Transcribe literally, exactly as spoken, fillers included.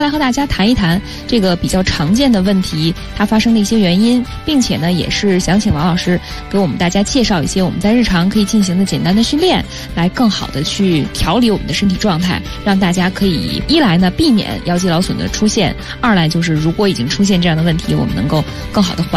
来和大家谈一谈这个比较常见的问题，它发生的一些原因，并且呢，也是想请王老师给我们大家介绍一些我们在日常可以进行的简单的训练，来更好的去调理我们的身体状态，让大家可以一来呢避免腰肌劳损的出现，二来就是如果已经出现这样的问题，我们能够更好的缓